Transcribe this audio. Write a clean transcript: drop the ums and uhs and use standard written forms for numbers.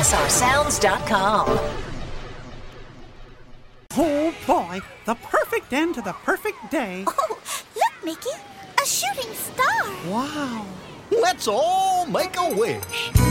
KSRSounds.com. Oh, boy, the perfect end to the perfect day. Oh, look, Mickey, a shooting star. Wow. Let's all make a wish.